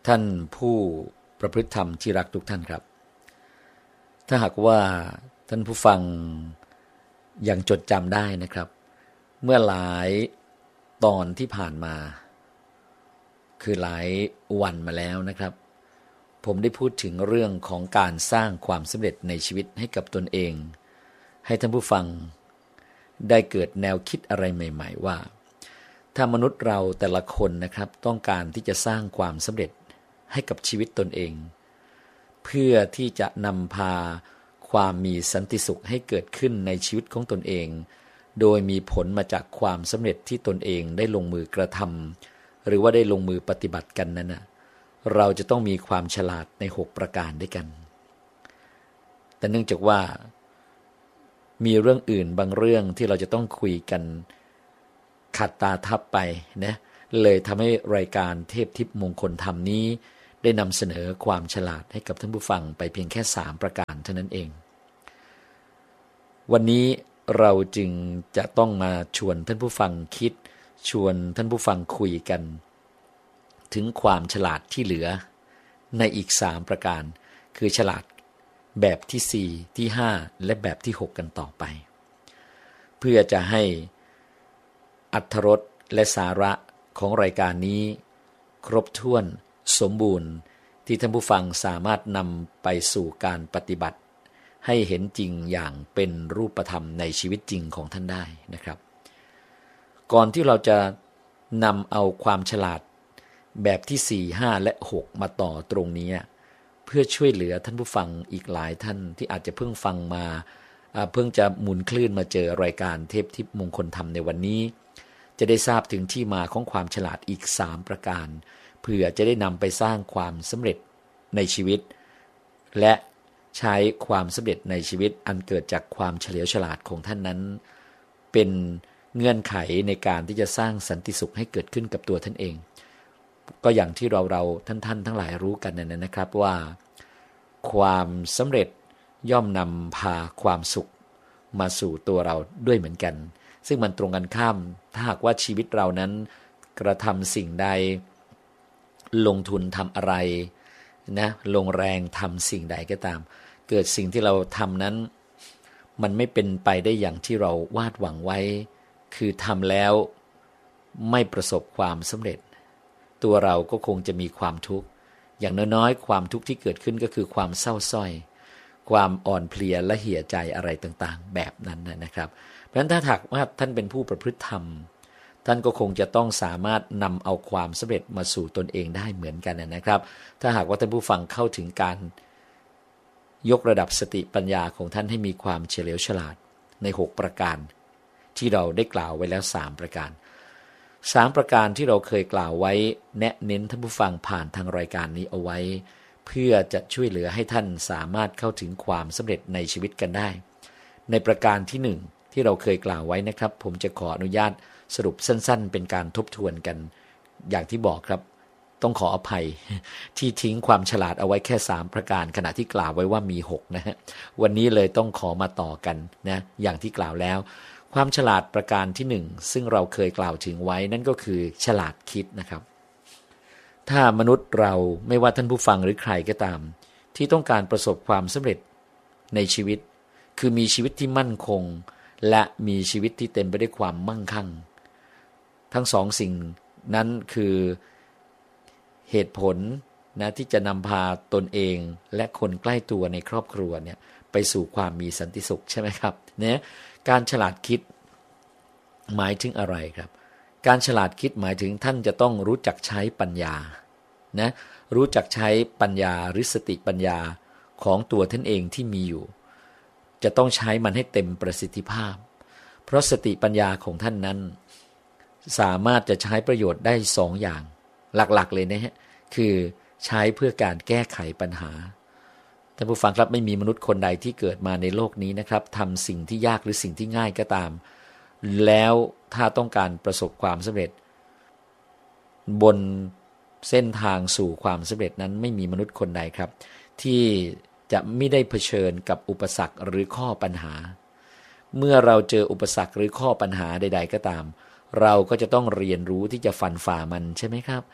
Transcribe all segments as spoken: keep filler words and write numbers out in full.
ท่านผู้ประพฤติธรรมที่รักทุกท่านครับถ้าหากว่าท่านผู้ฟังยังจดจำได้นะครับเมื่อหลายตอนที่ผ่านมาคือหลายวันมาแล้วนะครับผมได้พูดถึงเรื่องของการสร้างความสำเร็จในชีวิตให้กับตนเองให้ท่านผู้ฟังได้เกิดแนวคิดอะไรใหม่ๆว่าถ้ามนุษย์เราแต่ละคนนะครับต้องการที่จะสร้างความสำเร็จให้กับชีวิตตนเองเพื่อที่จะนำพาความมีสันติสุขให้เกิดขึ้นในชีวิตของตนเองโดยมีผลมาจากความสำเร็จที่ตนเองได้ลงมือกระทำหรือว่าได้ลงมือปฏิบัติกันนั้นนะเราจะต้องมีความฉลาดในหกประการด้วยกันแต่เนื่องจากว่ามีเรื่องอื่นบางเรื่องที่เราจะต้องคุยกันขัดตาทับไปนะเลยทำให้รายการเทพทิพย์มงคลธรรมนี้ได้นำเสนอความฉลาดให้กับท่านผู้ฟังไปเพียงแค่สามประการเท่านั้นเองวันนี้เราจึงจะต้องมาชวนท่านผู้ฟังคิดชวนท่านผู้ฟังคุยกันถึงความฉลาดที่เหลือในอีกสามประการคือฉลาดแบบที่สี่ที่ห้าและแบบที่หกกันต่อไปเพื่อจะให้อรรถรสและสาระของรายการนี้ครบถ้วนสมบูรณ์ที่ท่านผู้ฟังสามารถนำไปสู่การปฏิบัติให้เห็นจริงอย่างเป็นรูปธรรมในชีวิตจริงของท่านได้นะครับก่อนที่เราจะนำเอาความฉลาดแบบที่สี่ ห้าและหกมาต่อตรงนี้เพื่อช่วยเหลือท่านผู้ฟังอีกหลายท่านที่อาจจะเพิ่งฟังมาเพิ่งจะหมุนคลื่นมาเจอรายการเทพทิพย์มงคลธรรมในวันนี้จะได้ทราบถึงที่มาของความฉลาดอีกสามประการเพื่อจะได้นำไปสร้างความสำเร็จในชีวิตและใช้ความสำเร็จในชีวิตอันเกิดจากความเฉลียวฉลาดของท่านนั้นเป็นเงื่อนไขในการที่จะสร้างสันติสุขให้เกิดขึ้นกับตัวท่านเองก็อย่างที่เราเราท่านท่านทั้งหลายรู้กันนั่นนะครับว่าความสำเร็จย่อมนำพาความสุขมาสู่ตัวเราด้วยเหมือนกันซึ่งมันตรงกันข้ามถ้าหากว่าชีวิตเรานั้นกระทำสิ่งใดลงทุนทำอะไรนะลงแรงทำสิ่งใดก็ตามเกิดสิ่งที่เราทำนั้นมันไม่เป็นไปได้อย่างที่เราวาดหวังไว้คือทำแล้วไม่ประสบความสำเร็จตัวเราก็คงจะมีความทุกข์อย่างน้อยๆความทุกข์ที่เกิดขึ้นก็คือความเศร้าส้อยความอ่อนเพลียและเหี่ยใจอะไรต่างๆแบบนั้นนะครับเพราะฉะนั้นถ้าหากว่าท่านเป็นผู้ประพฤติธรรมท่านก็คงจะต้องสามารถนำเอาความสำเร็จมาสู่ตนเองได้เหมือนกันนะครับถ้าหากว่าท่านผู้ฟังเข้าถึงการยกระดับสติปัญญาของท่านให้มีความเฉลียวฉลาดในหกประการที่เราได้กล่าวไว้แล้วสามประการสามประการที่เราเคยกล่าวไว้แนะเน้นท่านผู้ฟังผ่านทางรายการนี้เอาไว้เพื่อจะช่วยเหลือให้ท่านสามารถเข้าถึงความสำเร็จในชีวิตกันได้ในประการที่หนึ่งที่เราเคยกล่าวไว้นะครับผมจะขออนุญาตสรุปสั้นๆเป็นการทบทวนกันอย่างที่บอกครับต้องขออภัยที่ทิ้งความฉลาดเอาไว้แค่สามประการขณะที่กล่าวไว้ว่ามีหกนะฮะวันนี้เลยต้องขอมาต่อกันนะอย่างที่กล่าวแล้วความฉลาดประการที่หนึ่งซึ่งเราเคยกล่าวถึงไว้นั่นก็คือฉลาดคิดนะครับถ้ามนุษย์เราไม่ว่าท่านผู้ฟังหรือใครก็ตามที่ต้องการประสบความสำเร็จในชีวิตคือมีชีวิตที่มั่นคงและมีชีวิตที่เต็มไปด้วยความมั่งคั่งทั้งสองสิ่งนั้นคือเหตุผลนะที่จะนำพาตนเองและคนใกล้ตัวในครอบครัวเนี่ยไปสู่ความมีสันติสุขใช่ไหมครับเนี่ยการฉลาดคิดหมายถึงอะไรครับการฉลาดคิดหมายถึงท่านจะต้องรู้จักใช้ปัญญานะรู้จักใช้ปัญญาหรือสติปัญญาของตัวท่านเองที่มีอยู่จะต้องใช้มันให้เต็มประสิทธิภาพเพราะสติปัญญาของท่านนั้นสามารถจะใช้ประโยชน์ได้สองอย่างหลักๆเลยนะฮะคือใช้เพื่อการแก้ไขปัญหาท่านผู้ฟังครับไม่มีมนุษย์คนใดที่เกิดมาในโลกนี้นะครับทำสิ่งที่ยากหรือสิ่งที่ง่ายก็ตามแล้วถ้าต้องการประสบความสำเร็จบนเส้นทางสู่ความสำเร็จนั้นไม่มีมนุษย์คนใดครับที่จะไม่ได้เผชิญกับอุปสรรคหรือข้อปัญหาเมื่อเราเจออุปสรรคหรือข้อปัญหาใดๆก็ตามเราก็จะต้องเรียนรู้ที่จะฟันฝ่ามันใช่ไหมครับ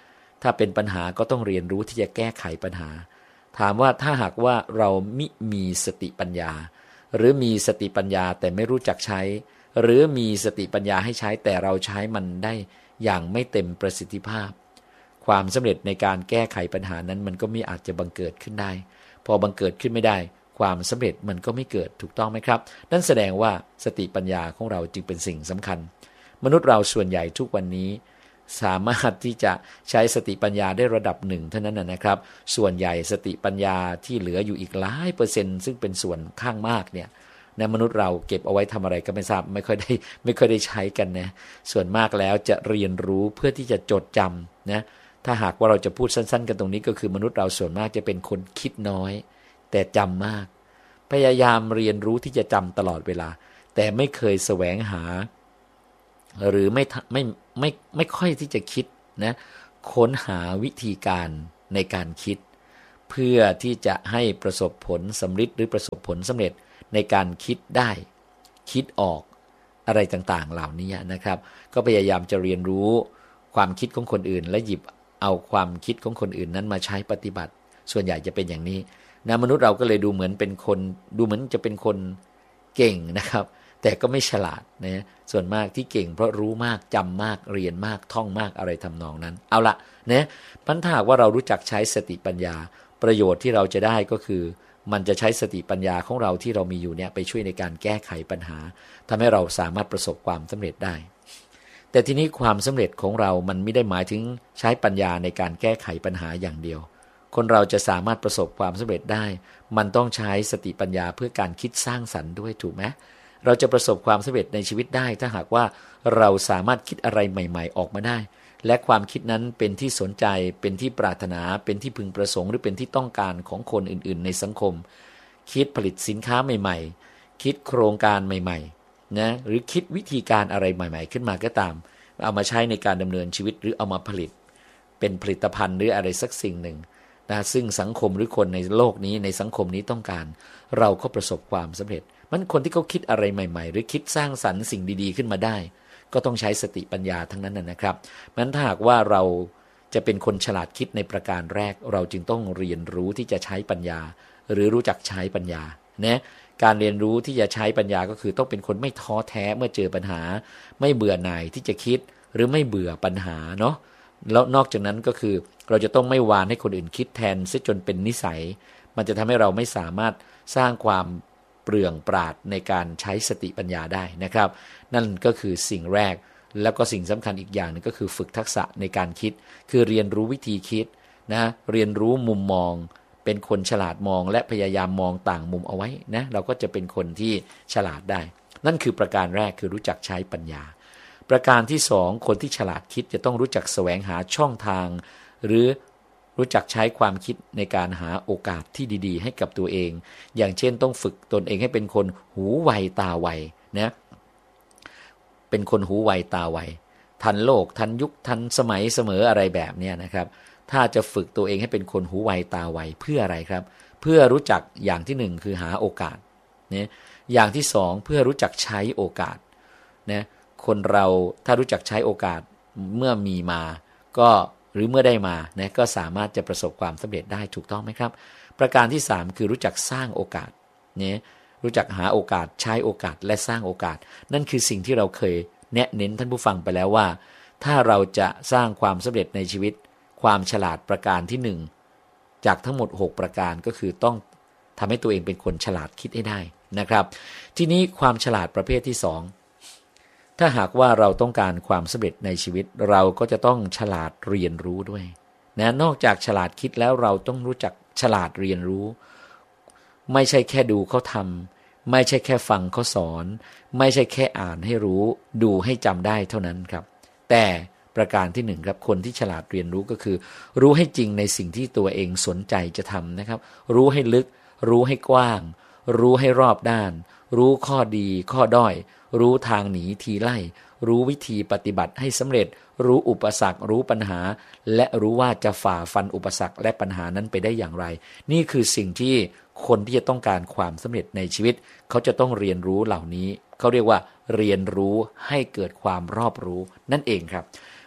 ถ้าเป็นปัญหาก็ต้องเรียนรู้ที่จะแก้ไขปัญหาถามว่าถ้าหากว่าเรามิมีสติปัญญาหรือมีสติปัญญาแต่ไม่รู้จักใช้หรือมีสติปัญญาให้ใช้แต่เราใช้มันได้อย่างไม่เต็มประสิทธิภาพความสำเร็จในการแก้ไขปัญหานั้นมันก็มีอาจจะบังเกิดขึ้นได้พอบังเกิดขึ้นไม่ได้ความสำเร็จมันก็ไม่เกิดถูกต้องไหมครับนั่นแสดงว่าสติปัญญาของเราจึงเป็นสิ่งสำคัญมนุษย์เราส่วนใหญ่ทุกวันนี้สามารถที่จะใช้สติปัญญาได้ระดับหนึ่งเท่านั้นนะครับส่วนใหญ่สติปัญญาที่เหลืออยู่อีกหลายเปอร์เซ็นต์ซึ่งเป็นส่วนข้างมากเนี่ยในมนุษย์เราเก็บเอาไว้ทำอะไรก็ไม่ทราบไม่ค่อยได้ไม่ค่อยได้ใช้กันนะส่วนมากแล้วจะเรียนรู้เพื่อที่จะจดจำนะถ้าหากว่าเราจะพูดสั้นๆกันตรงนี้ก็คือมนุษย์เราส่วนมากจะเป็นคนคิดน้อยแต่จำมากพยายามเรียนรู้ที่จะจำตลอดเวลาแต่ไม่เคยแสวงหาหรือไม่ไม่ไม่ไม่ค่อยที่จะคิดนะค้นหาวิธีการในการคิดเพื่อที่จะให้ประสบผลสำเร็จหรือประสบผลสำเร็จในการคิดได้คิดออกอะไรต่างๆเหล่านี้นะครับก็พยายามจะเรียนรู้ความคิดของคนอื่นและหยิบเอาความคิดของคนอื่นนั้นมาใช้ปฏิบัติส่วนใหญ่จะเป็นอย่างนี้นะมนุษย์เราก็เลยดูเหมือนเป็นคนดูเหมือนจะเป็นคนเก่งนะครับแต่ก็ไม่ฉลาดนะส่วนมากที่เก่งเพราะรู้มากจำมากเรียนมากท่องมากอะไรทำนองนั้นเอาละนะพันถ้าหากว่าเรารู้จักใช้สติปัญญาประโยชน์ที่เราจะได้ก็คือมันจะใช้สติปัญญาของเราที่เรามีอยู่เนี่ยไปช่วยในการแก้ไขปัญหาทำให้เราสามารถประสบความสำเร็จได้แต่ทีนี้ความสำเร็จของเรามันไม่ได้หมายถึงใช้ปัญญาในการแก้ไขปัญหาอย่างเดียวคนเราจะสามารถประสบความสำเร็จได้มันต้องใช้สติปัญญาเพื่อการคิดสร้างสรรค์ด้วยถูกไหมเราจะประสบความสำเร็จในชีวิตได้ถ้าหากว่าเราสามารถคิดอะไรใหม่ๆออกมาได้และความคิดนั้นเป็นที่สนใจเป็นที่ปรารถนาเป็นที่พึงประสงค์หรือเป็นที่ต้องการของคนอื่นๆในสังคมคิดผลิตสินค้าใหม่ๆคิดโครงการใหม่ๆนะหรือคิดวิธีการอะไรใหม่ๆขึ้นมาก็ตามเอามาใช้ในการดำเนินชีวิตหรือเอามาผลิตเป็นผลิตภัณฑ์หรืออะไรสักสิ่งหนึ่งนะซึ่งสังคมหรือคนในโลกนี้ในสังคมนี้ต้องการเราก็ประสบความสำเร็จมันคนที่เขาคิดอะไรใหม่ๆหรือคิดสร้างสรรค์สิ่งดีๆขึ้นมาได้ก็ต้องใช้สติปัญญาทั้งนั้นนะครับงั้นถ้าหากว่าเราจะเป็นคนฉลาดคิดในประการแรกเราจึงต้องเรียนรู้ที่จะใช้ปัญญาหรือรู้จักใช้ปัญญานะการเรียนรู้ที่จะใช้ปัญญาก็คือต้องเป็นคนไม่ท้อแท้เมื่อเจอปัญหาไม่เบื่อหน่ายที่จะคิดหรือไม่เบื่อปัญหาเนาะแล้วนอกจากนั้นก็คือเราจะต้องไม่วานให้คนอื่นคิดแทนซะจนเป็นนิสัยมันจะทำให้เราไม่สามารถสร้างความเปลืองปราดในการใช้สติปัญญาได้นะครับนั่นก็คือสิ่งแรกแล้วก็สิ่งสำคัญอีกอย่างนึงก็คือฝึกทักษะในการคิดคือเรียนรู้วิธีคิดนะเรียนรู้มุมมองเป็นคนฉลาดมองและพยายามมองต่างมุมเอาไว้นะเราก็จะเป็นคนที่ฉลาดได้นั่นคือประการแรกคือรู้จักใช้ปัญญาประการที่สองคนที่ฉลาดคิดจะต้องรู้จักแสวงหาช่องทางหรือรู้จักใช้ความคิดในการหาโอกาสที่ดีๆให้กับตัวเองอย่างเช่นต้องฝึกตนเองให้เป็นคนหูไวตาไวนะเป็นคนหูไวตาไวทันโลกทันยุคทันสมัยเสมออะไรแบบนี้นะครับถ้าจะฝึกตัวเองให้เป็นคนหูไวตาไวเพื่ออะไรครับเพื่อรู้จักอย่างที่หนึ่งคือหาโอกาสเนี่ยอย่างที่สองเพื่อรู้จักใช้โอกาสนะคนเราถ้ารู้จักใช้โอกาสเมื่อมีมาก็หรือเมื่อได้มานะก็สามารถจะประสบความสำเร็จได้ถูกต้องไหมครับประการที่สามคือรู้จักสร้างโอกาสเนี่ยรู้จักหาโอกาสใช้โอกาสและสร้างโอกาสนั่นคือสิ่งที่เราเคยแนะเน้นท่านผู้ฟังไปแล้วว่าถ้าเราจะสร้างความสำเร็จในชีวิตความฉลาดประการที่หนึ่งจากทั้งหมดหกประการก็คือต้องทำให้ตัวเองเป็นคนฉลาดคิดให้ได้นะครับทีนี้ความฉลาดประเภทที่สองถ้าหากว่าเราต้องการความสำเร็จในชีวิตเราก็จะต้องฉลาดเรียนรู้ด้วยนะนอกจากฉลาดคิดแล้วเราต้องรู้จักฉลาดเรียนรู้ไม่ใช่แค่ดูเขาทำไม่ใช่แค่ฟังเขาสอนไม่ใช่แค่อ่านให้รู้ดูให้จำได้เท่านั้นครับแต่ประการที่หนึ่งครับคนที่ฉลาดเรียนรู้ก็คือรู้ให้จริงในสิ่งที่ตัวเองสนใจจะทำนะครับรู้ให้ลึกรู้ให้กว้างรู้ให้รอบด้านรู้ข้อดีข้อด้อยรู้ทางหนีทีไล่รู้วิธีปฏิบัติให้สำเร็จรู้อุปสรรครู้ปัญหาและรู้ว่าจะฝ่าฟันอุปสรรคและปัญหานั้นไปได้อย่างไรนี่คือสิ่งที่คนที่จะต้องการความสำเร็จในชีวิตเขาจะต้องเรียนรู้เหล่านี้เขาเรียกว่าเรียนรู้ให้เกิดความรอบรู้นั่นเองครับ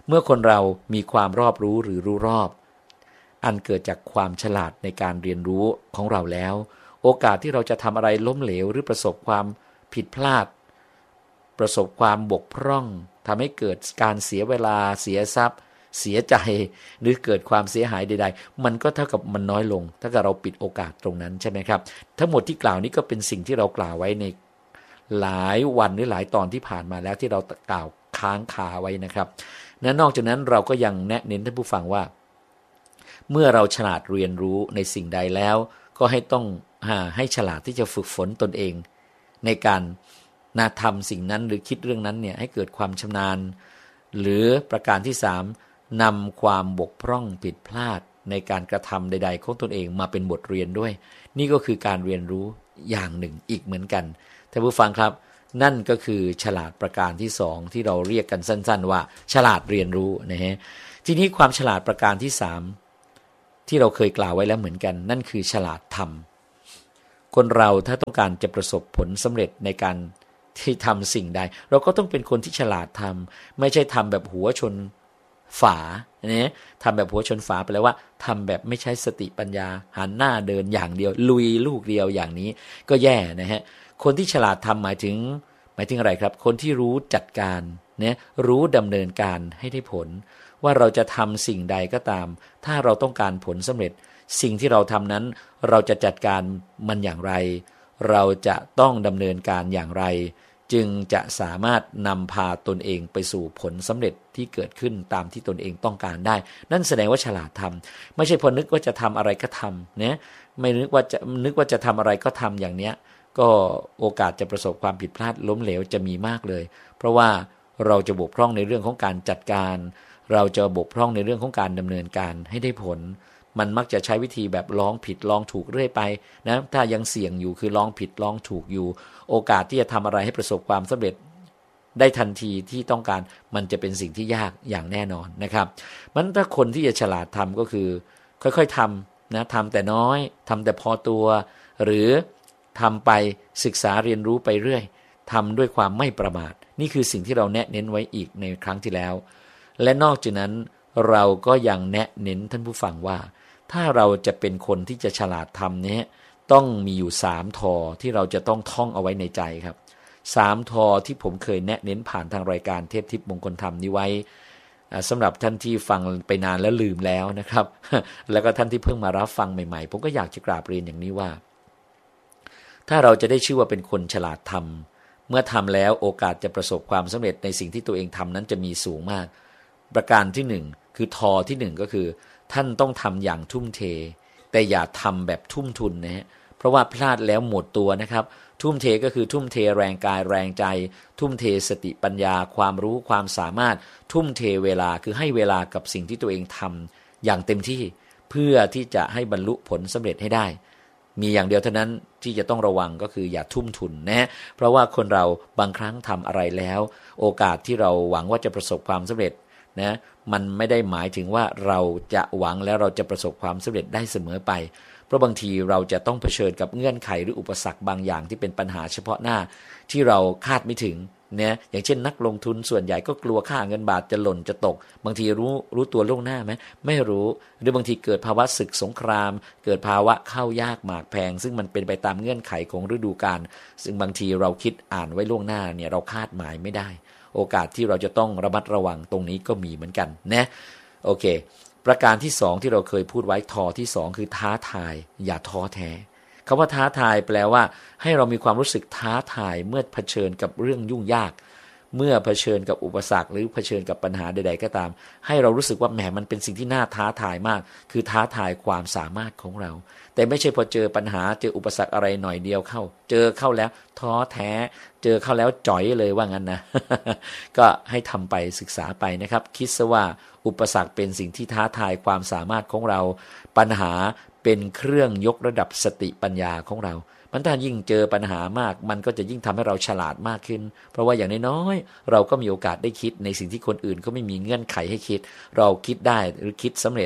เมื่อคนเรามีความรอบรู้หรือรู้รอบอันเกิดจากความฉลาดในการเรียนรู้ของเราแล้วโอกาสที่เราจะทำอะไรล้มเหลวหรือประสบความผิดพลาดประสบความบกพร่องทำให้เกิดการเสียเวลาเสียทรัพย์เสียใจหรือเกิดความเสียหายใดๆมันก็เท่ากับมันน้อยลงถ้าเกิดเราปิดโอกาสตรงนั้นใช่ไหมครับทั้งหมดที่กล่าวนี้ก็เป็นสิ่งที่เรากล่าวไว้ในหลายวันหรือหลายตอนที่ผ่านมาแล้วที่เรากล่าวค้างคาไว้นะครับและนอกจากนั้นเราก็ยังแนะเน้นท่านผู้ฟังว่าเมื่อเราฉลาดเรียนรู้ในสิ่งใดแล้วก็ให้ต้องให้ฉลาดที่จะฝึกฝนตนเองในการนาทำสิ่งนั้นหรือคิดเรื่องนั้นเนี่ยให้เกิดความชำนาญหรือประการที่สามนำความบกพร่องผิดพลาดในการกระทำใดๆของตนเองมาเป็นบทเรียนด้วยนี่ก็คือการเรียนรู้อย่างหนึ่งอีกเหมือนกันท่านผู้ฟังครับนั่นก็คือฉลาดประการที่สองที่เราเรียกกันสั้นๆว่าฉลาดเรียนรู้นะฮะทีนี้ความฉลาดประการที่สามที่เราเคยกล่าวไว้แล้วเหมือนกันนั่นคือฉลาดทำคนเราถ้าต้องการจะประสบผลสำเร็จในการที่ทำสิ่งใดเราก็ต้องเป็นคนที่ฉลาดทำไม่ใช่ทำแบบหัวชนฝาเนี่ยทำแบบหัวชนฝาไปแล้วว่าทำแบบไม่ใช้สติปัญญาหันหน้าเดินอย่างเดียวลุยลูกเดียวอย่างนี้ก็แย่นะฮะคนที่ฉลาดทำหมายถึงหมายถึงอะไรครับคนที่รู้จัดการเนี่ยรู้ดำเนินการให้ได้ผลว่าเราจะทำสิ่งใดก็ตามถ้าเราต้องการผลสำเร็จสิ่งที่เราทำนั้นเราจะจัดการมันอย่างไรเราจะต้องดำเนินการอย่างไรจึงจะสามารถนำพาตนเองไปสู่ผลสำเร็จที่เกิดขึ้นตามที่ตนเองต้องการได้นั่นแสดงว่าฉลาดทำไม่ใช่พอนึกว่าจะทำอะไรก็ทำเนี่ยไม่นึกว่าจะนึกว่าจะทำอะไรก็ทำอย่างเนี้ยก็โอกาสจะประสบความผิดพลาดล้มเหลวจะมีมากเลยเพราะว่าเราจะบกพร่องในเรื่องของการจัดการเราจะบกพร่องในเรื่องของการดำเนินการให้ได้ผลมันมักจะใช้วิธีแบบลองผิดลองถูกเรื่อยไปนะถ้ายังเสี่ยงอยู่คือลองผิดลองถูกอยู่โอกาสที่จะทำอะไรให้ประสบความสำเร็จได้ทันทีที่ต้องการมันจะเป็นสิ่งที่ยากอย่างแน่นอนนะครับมันถ้าคนที่จะฉลาดทำก็คือค่อยๆทำนะทำแต่น้อยทำแต่พอตัวหรือทำไปศึกษาเรียนรู้ไปเรื่อยทำด้วยความไม่ประมาทนี่คือสิ่งที่เราแนะเน้นไว้อีกในครั้งที่แล้วและนอกจากนั้นเราก็ยังแนะเน้นท่านผู้ฟังว่าถ้าเราจะเป็นคนที่จะฉลาดทำเนี่ยต้องมีอยู่สามทอที่เราจะต้องท่องเอาไว้ในใจครับสามทอที่ผมเคยแนะเน้นผ่านทางรายการเทพทิพย์มงคลธรรมนี้ไว้สำหรับท่านที่ฟังไปนานแล้วลืมแล้วนะครับ แล้วก็ท่านที่เพิ่งมารับฟังใหม่ๆผมก็อยากจะกราบเรียนอย่างนี้ว่าถ้าเราจะได้ชื่อว่าเป็นคนฉลาดทำเมื่อทำแล้วโอกาสจะประสบความสำเร็จในสิ่งที่ตัวเองทำนั้นจะมีสูงมากประการที่หนึ่งคือทอที่หนึ่งก็คือท่านต้องทำอย่างทุ่มเทแต่อย่าทำแบบทุ่มทุนนะฮะเพราะว่าพลาดแล้วหมดตัวนะครับทุ่มเทก็คือทุ่มเทแรงกายแรงใจทุ่มเทสติปัญญาความรู้ความสามารถทุ่มเทเวลาคือให้เวลากับสิ่งที่ตัวเองทำอย่างเต็มที่เพื่อที่จะให้บรรลุผลสำเร็จให้ได้มีอย่างเดียวเท่านั้นที่จะต้องระวังก็คืออย่าทุ่มทุนนะเพราะว่าคนเราบางครั้งทำอะไรแล้วโอกาสที่เราหวังว่าจะประสบความสำเร็จนะมันไม่ได้หมายถึงว่าเราจะหวังแล้วเราจะประสบความสำเร็จได้เสมอไปเพราะบางทีเราจะต้องเผชิญกับเงื่อนไขหรืออุปสรรคบางอย่างที่เป็นปัญหาเฉพาะหน้าที่เราคาดไม่ถึงเนี่ยอย่างเช่นนักลงทุนส่วนใหญ่ก็กลัวค่าเงินบาทจะหล่นจะตกบางทีรู้รู้ตัวล่วงหน้าไหมไม่รู้หรือบางทีเกิดภาวะศึกสงครามเกิดภาวะข้าวยากหมากแพงซึ่งมันเป็นไปตามเงื่อนไขของฤดูกาลซึ่งบางทีเราคิดอ่านไว้ล่วงหน้าเนี่ยเราคาดหมายไม่ได้โอกาสที่เราจะต้องระมัดระวังตรงนี้ก็มีเหมือนกันนะโอเคประการที่สองที่เราเคยพูดไว้ทอที่สองคือท้าทายอย่าท้อแท้คำว่าท้าทายแปลว่าให้เรามีความรู้สึกท้าทายเมื่อเผชิญกับเรื่องยุ่งยากเมื่อเผชิญกับอุปสรรคหรือเผชิญกับปัญหาใดๆก็ตามให้เรารู้สึกว่าแหมมันเป็นสิ่งที่น่าท้าทายมากคือท้าทายความสามารถของเราแต่ไม่ใช่พอเจอปัญหาเจออุปสรรคอะไรหน่อยเดียวเข้าเจอเข้าแล้วท้อแท้เจอเข้าแล้วจ่อยเลยว่างั้นนะ ก็ให้ทำไปศึกษาไปนะครับคิดซะว่าอุปสรรคเป็นสิ่งที่ท้าทายความสามารถของเราปัญหาเป็นเครื่องยกระดับสติปัญญาของเรามันถ้ายิ่งเจอปัญหามากมันก็จะยิ่งทำให้เราฉลาดมากขึ้นเพราะว่าอย่างน้อยๆเราก็มีโอกาสได้คิดในสิ่งที่คนอื่นก็ไม่มีเงื่อนไขให้คิดเราคิดได้หรือคิดสำเร็จ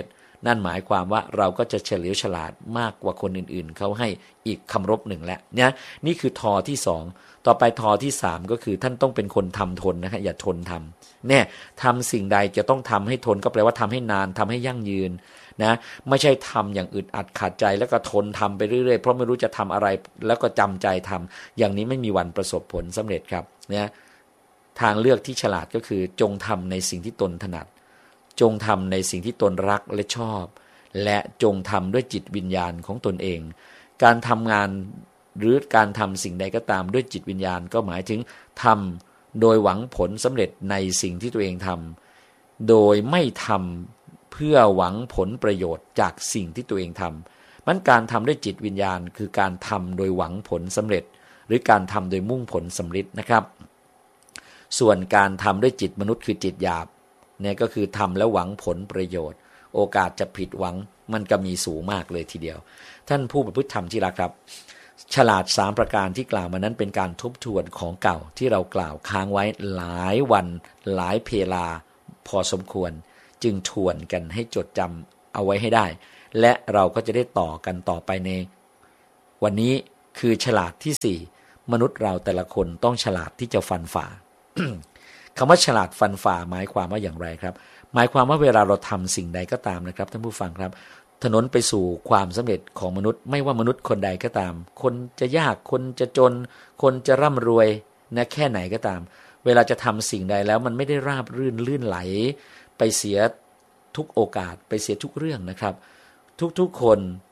นั่นหมายความว่าเราก็จะเฉลียวฉลาดมากกว่าคนอื่นๆเขาให้อีกคำรบหนึ่งแล้วเนี่ยนี่คือทอที่สองต่อไปทอที่สามก็คือท่านต้องเป็นคนทำทนนะฮะอย่าทนทำเนี่ยทำสิ่งใดจะต้องทำให้ทนก็แปลว่าทำให้นานทำให้ยั่งยืนนะไม่ใช่ทำอย่างอึดอัดขัดใจแล้วก็ทนทำไปเรื่อยๆเพราะไม่รู้จะทำอะไรแล้วก็จำใจทำอย่างนี้ไม่มีวันประสบผลสำเร็จครับเนี่ยทางเลือกที่ฉลาดก็คือจงทำในสิ่งที่ตนถนัดจงทำในสิ่งที่ตนรักและชอบและจงทำด้วยจิตวิญญาณของตนเองการทำงานหรือการทำสิ่งใดก็ตามด้วยจิตวิญญาณก็หมายถึงทำโดยหวังผลสำเร็จในสิ่งที่ตัวเองทำโดยไม่ทำเพื่อหวังผลประโยชน์จากสิ่งที่ตัวเองทำมันการทำด้วยจิตวิญญาณคือการทำโดยหวังผลสำเร็จหรือการทำโดยมุ่งผลสำเร็จนะครับส่วนการทำด้วยจิตมนุษย์คือจิตหยาบเนี่ยก็คือทำแล้วหวังผลประโยชน์โอกาสจะผิดหวังมันก็มีสูงมากเลยทีเดียวท่านผู้ประพฤติธรรมที่รักครับฉลาดสามประการที่กล่าวมานั้นเป็นการทบทวนของเก่าที่เรากล่าวค้างไว้หลายวันหลายเพลาพอสมควรจึงทวนกันให้จดจำเอาไว้ให้ได้และเราก็จะได้ต่อกันต่อไปในวันนี้คือฉลาดที่สี่มนุษย์เราแต่ละคนต้องฉลาดที่จะฟันฝ่า คำว่าฉลาดฟันฝ่าหมายความว่าอย่างไรครับหมายความว่าเวลาเราทำสิ่งใดก็ตามนะครับท่านผู้ฟังครับถนนไปสู่ความสำเร็จของมนุษย์ไม่ว่ามนุษย์คนใดก็ตามคนจะยากคนจะจนคนจะร่ำรวยนะแค่ไหนก็ตามเวลาจะทำสิ่งใดแล้วมันไม่ได้ราบรื่นลื่นไหลไปเสียทุกโอกาสไปเสียทุกเรื่องนะครับทุกๆคน